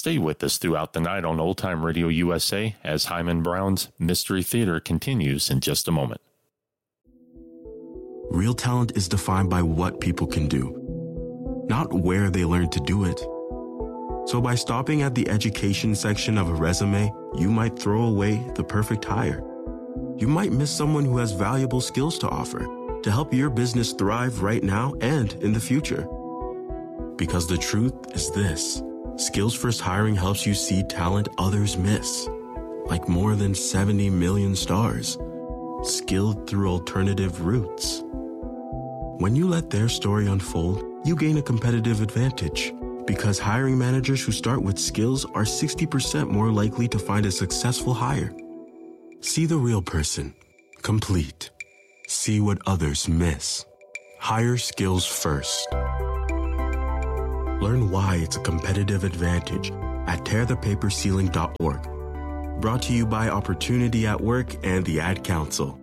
Stay with us throughout the night on Old Time Radio USA as Hyman Brown's Mystery Theater continues in just a moment. Real talent is defined by what people can do, not where they learn to do it. So by stopping at the education section of a resume, you might throw away the perfect hire. You might miss someone who has valuable skills to offer to help your business thrive right now and in the future. Because the truth is this: Skills First Hiring helps you see talent others miss, like more than 70 million stars, skilled through alternative routes. When you let their story unfold, you gain a competitive advantage, because hiring managers who start with skills are 60% more likely to find a successful hire. See the real person, complete. See what others miss. Hire skills first. Learn why it's a competitive advantage at tearthepaperceiling.org. Brought to you by Opportunity at Work and the Ad Council.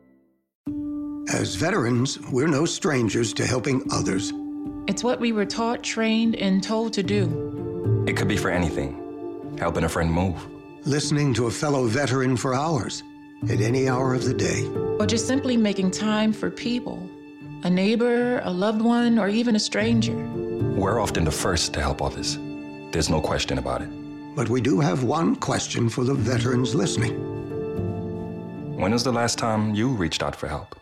As veterans, we're no strangers to helping others. It's what we were taught, trained, and told to do. It could be for anything. Helping a friend move. Listening to a fellow veteran for hours, at any hour of the day. Or just simply making time for people. A neighbor, a loved one, or even a stranger. We're often the first to help others. There's no question about it. But we do have one question for the veterans listening. When was the last time you reached out for help?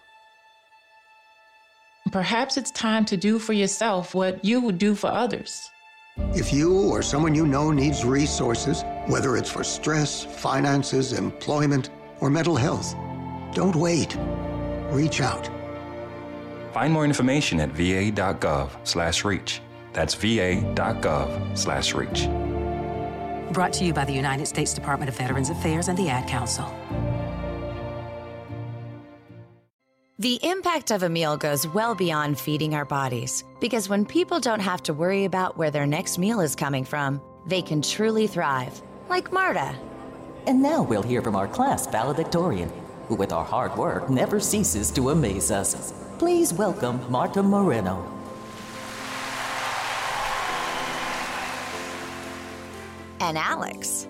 Perhaps it's time to do for yourself what you would do for others. If you or someone you know needs resources, whether it's for stress, finances, employment, or mental health, don't wait. Reach out. Find more information at va.gov/reach. That's va.gov/reach. Brought to you by the United States Department of Veterans Affairs and the Ad Council. The impact of a meal goes well beyond feeding our bodies, because when people don't have to worry about where their next meal is coming from, they can truly thrive, like Marta. And now we'll hear from our class valedictorian, who with our hard work never ceases to amaze us. Please welcome Marta Moreno. And Alex.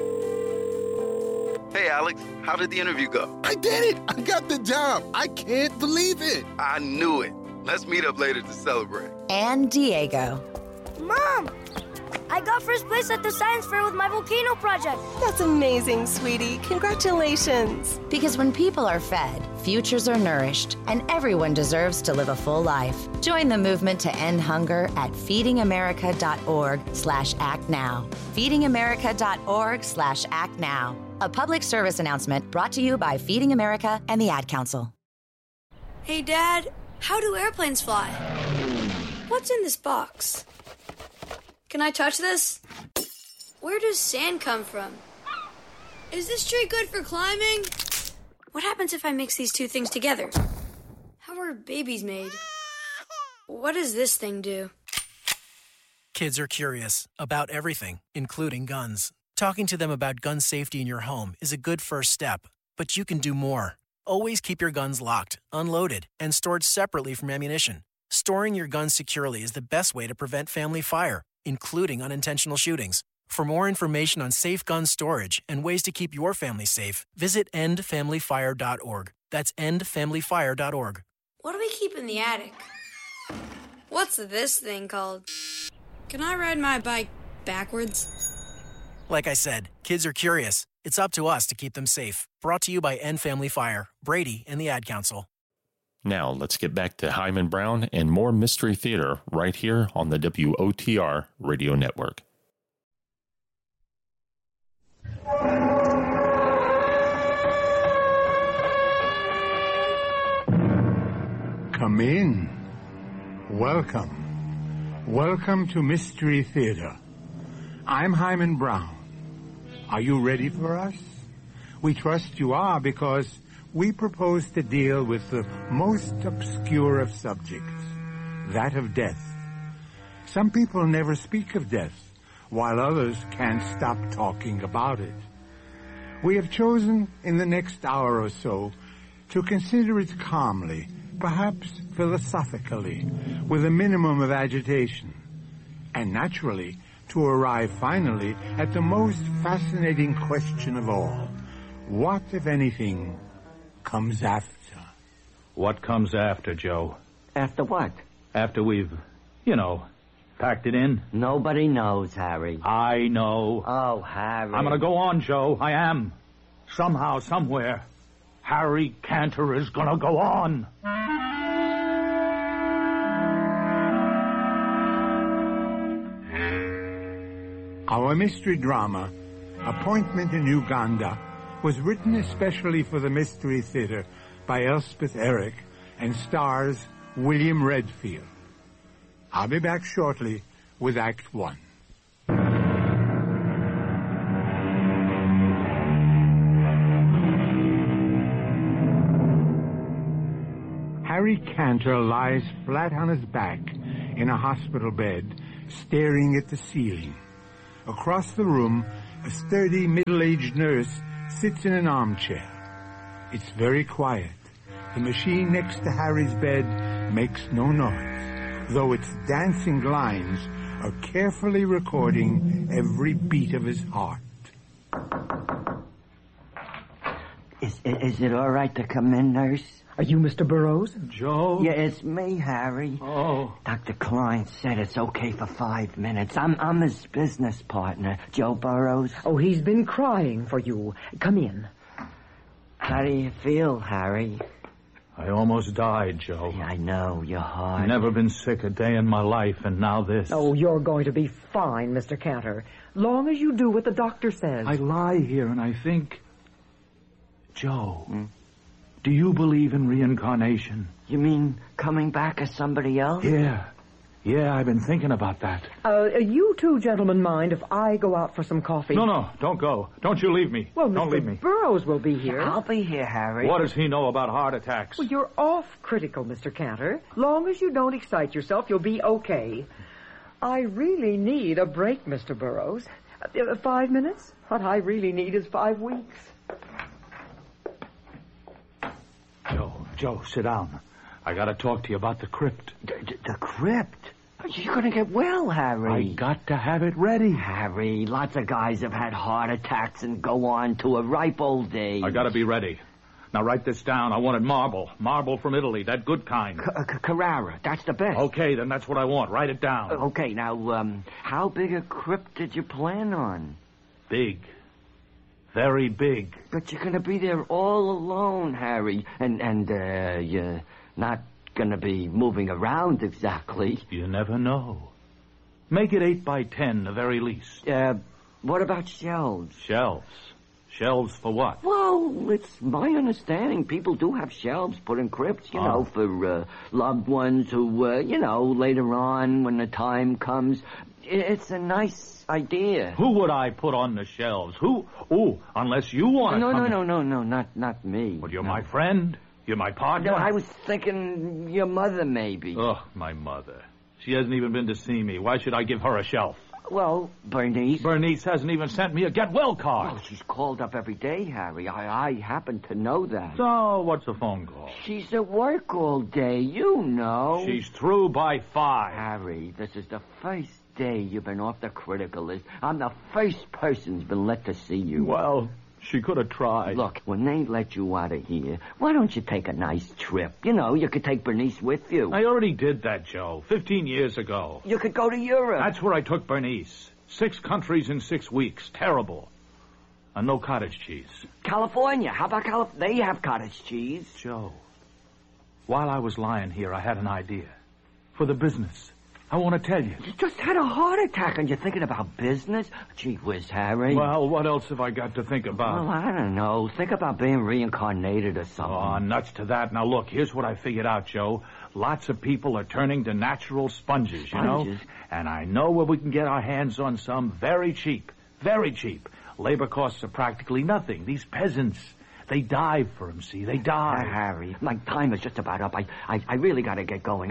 Hey, Alex, how did the interview go? I did it! I got the job! I can't believe it! I knew it. Let's meet up later to celebrate. And Diego. Mom! I got first place at the science fair with my volcano project. That's amazing, sweetie. Congratulations. Because when people are fed, futures are nourished, and everyone deserves to live a full life. Join the movement to end hunger at feedingamerica.org/actnow. feedingamerica.org/actnow. A public service announcement brought to you by Feeding America and the Ad Council. Hey, Dad, how do airplanes fly? What's in this box? Can I touch this? Where does sand come from? Is this tree good for climbing? What happens if I mix these two things together? How are babies made? What does this thing do? Kids are curious about everything, including guns. Talking to them about gun safety in your home is a good first step, but you can do more. Always keep your guns locked, unloaded, and stored separately from ammunition. Storing your guns securely is the best way to prevent family fire, including unintentional shootings. For more information on safe gun storage and ways to keep your family safe, visit endfamilyfire.org. That's endfamilyfire.org. What do we keep in the attic? What's this thing called? Can I ride my bike backwards? Like I said, kids are curious. It's up to us to keep them safe. Brought to you by End Family Fire, Brady, and the Ad Council. Now, let's get back to Hyman Brown and more Mystery Theater right here on the WOTR Radio Network. Come in. Welcome. Welcome to Mystery Theater. I'm Hyman Brown. Are you ready for us? We trust you are, because we propose to deal with the most obscure of subjects, that of death. Some people never speak of death, while others can't stop talking about it. We have chosen in the next hour or so to consider it calmly, perhaps philosophically, with a minimum of agitation, and naturally to arrive finally at the most fascinating question of all. What, if anything, comes after? What comes after, Joe? After what? After we've, packed it in? Nobody knows, Harry. I know. Oh, Harry. I'm going to go on, Joe. I am. Somehow, somewhere, Harry Cantor is going to go on. Our mystery drama, Appointment in Uganda, was written especially for the Mystery Theater by Elspeth Eric and stars William Redfield. I'll be back shortly with Act 1. Harry Cantor lies flat on his back in a hospital bed, staring at the ceiling. Across the room, a sturdy middle-aged nurse sits in an armchair. It's very quiet. The machine next to Harry's bed makes no noise, though its dancing lines are carefully recording every beat of his heart. Is it all right to come in, nurse? Are you Mr. Burroughs? Joe? Yeah, it's me, Harry. Oh. Dr. Klein said it's okay for 5 minutes. I'm his business partner, Joe Burroughs. Oh, he's been crying for you. Come in. How do you feel, Harry? I almost died, Joe. Yeah, I know, you're hard. Never been sick a day in my life, and now this. Oh, you're going to be fine, Mr. Cantor. Long as you do what the doctor says. I lie here and I think... Joe, do you believe in reincarnation? You mean coming back as somebody else? Yeah, I've been thinking about that. You two gentlemen mind if I go out for some coffee? No, don't go. Don't you leave me. Well, don't leave me. Mr. Burroughs will be here. I'll be here, Harry. What does he know about heart attacks? Well, you're off critical, Mr. Cantor. Long as you don't excite yourself, you'll be okay. I really need a break, Mr. Burroughs. 5 minutes? What I really need is 5 weeks. Joe, sit down. I gotta talk to you about the crypt. The crypt? You're gonna get well, Harry. I got to have it ready. Harry, lots of guys have had heart attacks and go on to a ripe old age. I gotta be ready. Now write this down. I wanted marble. Marble from Italy, that good kind. Carrara, that's the best. Okay, then that's what I want. Write it down. Okay, now, how big a crypt did you plan on? Big. Very big. But you're gonna be there all alone, Harry. And you're not gonna be moving around exactly. You never know. Make it 8 by 10, the very least. What about shelves? Shelves? Shelves for what? Well, it's my understanding people do have shelves put in crypts, you know, for loved ones who, later on when the time comes. It's a nice idea. Who would I put on the shelves? Who? Oh, unless you want to No, not me. Well, you're my friend. You're my partner. No, I was thinking your mother, maybe. Oh, my mother. She hasn't even been to see me. Why should I give her a shelf? Well, Bernice. Bernice hasn't even sent me a get well card. Well, she's called up every day, Harry. I happen to know that. So, what's the phone call? She's at work all day, you know. She's through by 5. Harry, this is the first day you've been off the critical list. I'm the first person who's been let to see you. Well, she could have tried. Look, when they let you out of here, why don't you take a nice trip? You know, you could take Bernice with you. I already did that, Joe, 15 years ago. You could go to Europe. That's where I took Bernice. 6 countries in 6 weeks. Terrible. And no cottage cheese. California. How about California? They have cottage cheese. Joe, while I was lying here, I had an idea. For the business. I want to tell you. You just had a heart attack and you're thinking about business? Gee whiz, Harry. Well, what else have I got to think about? Well, I don't know. Think about being reincarnated or something. Oh, nuts to that. Now, look, here's what I figured out, Joe. Lots of people are turning to natural sponges, you know? And I know where we can get our hands on some very cheap. Very cheap. Labor costs are practically nothing. These peasants... They dive for him, see? They dive. Harry, my time is just about up. I really got to get going.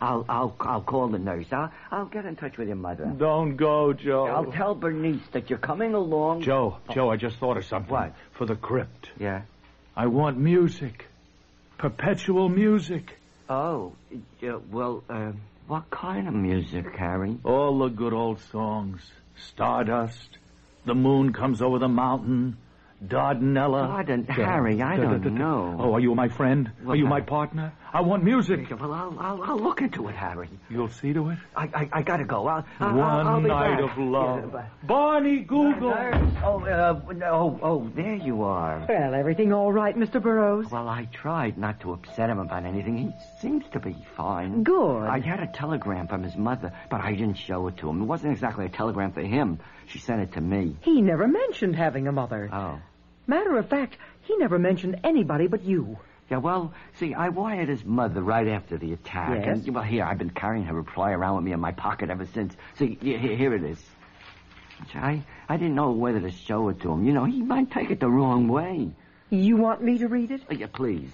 I'll call the nurse. I'll get in touch with your mother. Don't go, Joe. I'll tell Bernice that you're coming along. Joe, I just thought of something. What? For the crypt. Yeah? I want music. Perpetual music. Oh, well, what kind of music, Harry? All the good old songs. Stardust. The moon comes over the mountain. Dardanella. Harry, I don't know. Oh, are you my friend? Well, are you my partner? I want music. Well, I'll look into it, Harry. You'll see to it? I gotta go. One be night back. of love. Yeah, Barney Google. There you are. Well, everything all right, Mr. Burroughs? Well, I tried not to upset him about anything. He seems to be fine. Good. I had a telegram from his mother, but I didn't show it to him. It wasn't exactly a telegram for him. She sent it to me. He never mentioned having a mother. Oh. Matter of fact, he never mentioned anybody but you. Yeah, well, see, I wired his mother right after the attack. Yes? And, well, here, I've been carrying her reply around with me in my pocket ever since. See, here it is. I didn't know whether to show it to him. You know, he might take it the wrong way. You want me to read it? Yeah, please.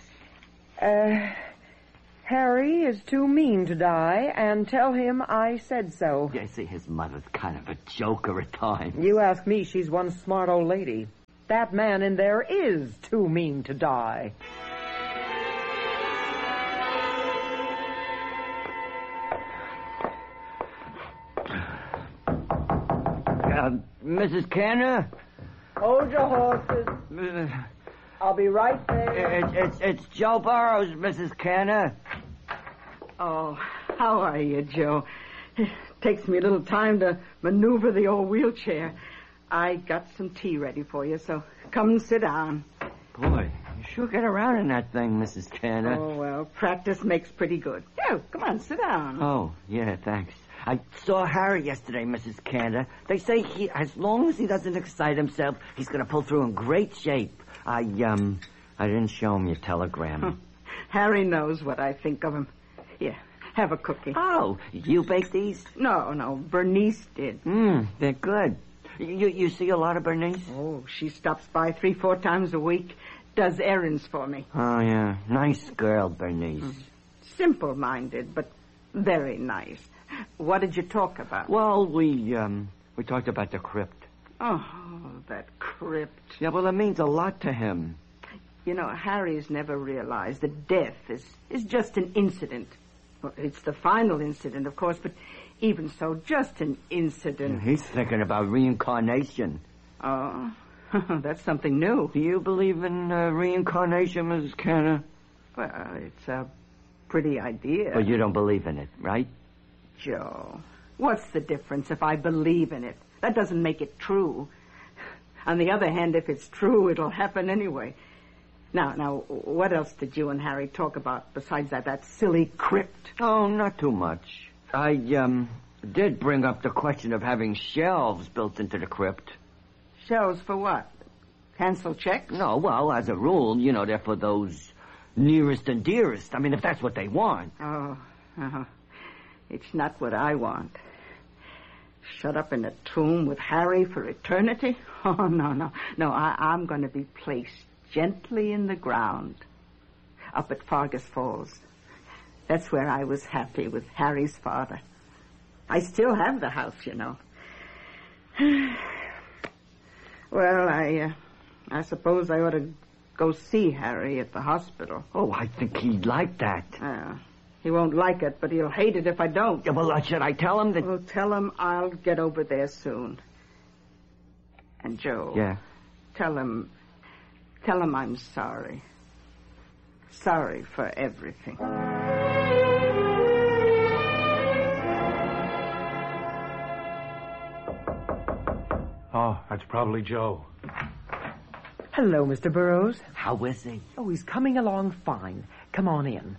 Harry is too mean to die, and tell him I said so. Yeah, see, his mother's kind of a joker at times. You ask me, she's one smart old lady. That man in there is too mean to die. Mrs. Canner? Hold your horses. I'll be right there. It's Joe Burroughs, Mrs. Canner. Oh, how are you, Joe? It takes me a little time to maneuver the old wheelchair. I got some tea ready for you, so come and sit down. Boy, you sure get around in that thing, Mrs. Canner. Oh, well, practice makes pretty good. Oh, come on, sit down. Oh, yeah, thanks. I saw Harry yesterday, Mrs. Canner. They say as long as he doesn't excite himself, he's going to pull through in great shape. I didn't show him your telegram. Harry knows what I think of him. Here, have a cookie. Oh, you baked these? No, Bernice did. They're good. You see a lot of Bernice? Oh, she stops by 3-4 times a week, does errands for me. Oh, yeah. Nice girl, Bernice. Simple-minded, but very nice. What did you talk about? Well, we talked about the crypt. Oh, that crypt. Yeah, well, it means a lot to him. You know, Harry's never realized that death is just an incident. Well, it's the final incident, of course, but even so, just an incident. Yeah, he's thinking about reincarnation. Oh, that's something new. Do you believe in reincarnation, Mrs. Canner? Well, it's a pretty idea. But you don't believe in it, right? Joe, what's the difference if I believe in it? That doesn't make it true. On the other hand, if it's true, it'll happen anyway. Now, what else did you and Harry talk about besides that silly crypt? Oh, not too much. I did bring up the question of having shelves built into the crypt. Shelves for what? Cancel checks? No, well, as a rule, you know, they're for those nearest and dearest. I mean, if that's what they want. Oh, it's not what I want. Shut up in a tomb with Harry for eternity? Oh, no. I'm going to be placed gently in the ground up at Fargus Falls. That's where I was happy with Harry's father. I still have the house, you know. Well, I suppose I ought to go see Harry at the hospital. Oh, I think he'd like that. He won't like it, but he'll hate it if I don't. Yeah, well, should I tell him that... Well, tell him I'll get over there soon. And Joe... Yeah? Tell him I'm sorry. Sorry for everything. Oh, that's probably Joe. Hello, Mr. Burroughs. How is he? Oh, he's coming along fine. Come on in.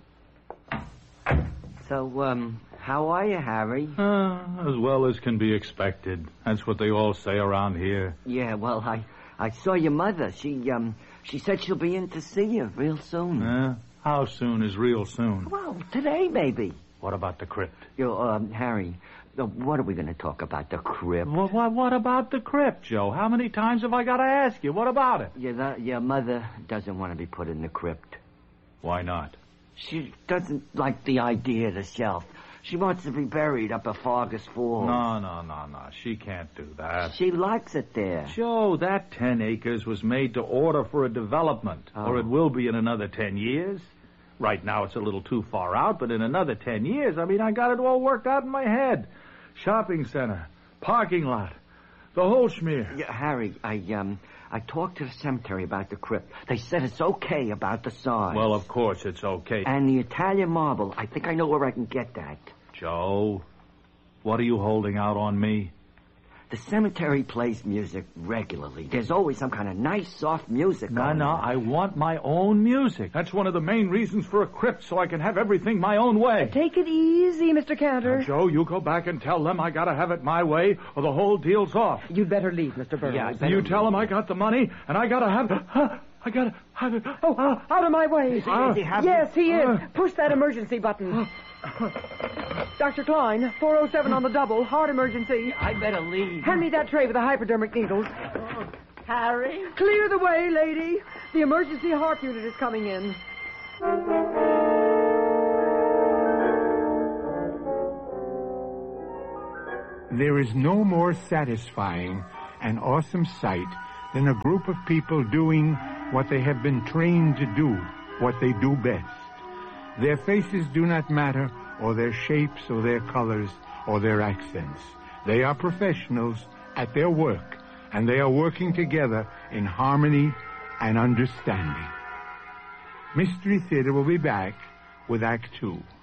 So, how are you, Harry? As well as can be expected. That's what they all say around here. Yeah, well, I saw your mother. She said she'll be in to see you real soon. How soon is real soon? Well, today, maybe. What about the crypt? Harry, what are we going to talk about, the crypt? What about the crypt, Joe? How many times have I got to ask you? What about it? Your mother doesn't want to be put in the crypt. Why not? She doesn't like the idea of the shelf. She wants to be buried up at Fargus Falls. No. She can't do that. She likes it there. Joe, that 10 acres was made to order for a development, or it will be in another 10 years. Right now it's a little too far out, but in another 10 years, I got it all worked out in my head. Shopping center, parking lot. The whole schmear. Yeah, Harry, I talked to the cemetery about the crypt. They said it's okay about the size. Well, of course it's okay. And the Italian marble, I think I know where I can get that. Joe, what are you holding out on me? The cemetery plays music regularly. There's always some kind of nice, soft music No, on. I want my own music. That's one of the main reasons for a crypt, so I can have everything my own way. Take it easy, Mr. Cantor. Now, Joe, you go back and tell them I gotta have it my way, or the whole deal's off. You'd better leave, Mr. Burroughs. Yeah, you tell them I got the money, and I gotta have it. I gotta have it. Oh, out of my way. Is he Yes, he is. Push that emergency button. Dr. Klein, 407 on the double, heart emergency. I better leave. Hand me that tray with the hypodermic needles. Harry? Clear the way, lady. The emergency heart unit is coming in. There is no more satisfying and awesome sight than a group of people doing what they have been trained to do, what they do best. Their faces do not matter, or their shapes, or their colors, or their accents. They are professionals at their work, and they are working together in harmony and understanding. Mystery Theater will be back with Act 2.